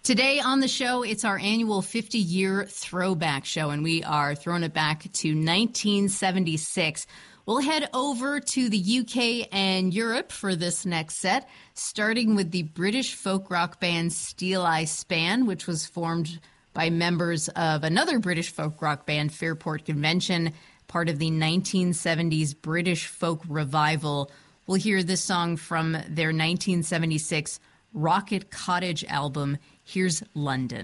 Today on the show, it's our annual 50-year throwback show, and we are throwing it back to 1976. We'll head over to the UK and Europe for this next set, starting with the British folk rock band Steel Eye Span, which was formed by members of another British folk rock band, Fairport Convention, part of the 1970s British folk revival. We'll hear this song from their 1976 Rocket Cottage album, Here's London.